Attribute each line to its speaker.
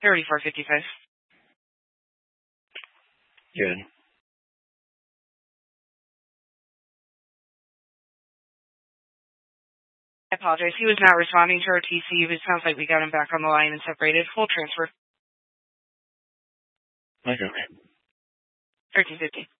Speaker 1: 3455.
Speaker 2: Good.
Speaker 1: I apologize. He was not responding to our TC, but it sounds like we got him back on the line and separated. Full transfer.
Speaker 2: Okay.
Speaker 1: 1350.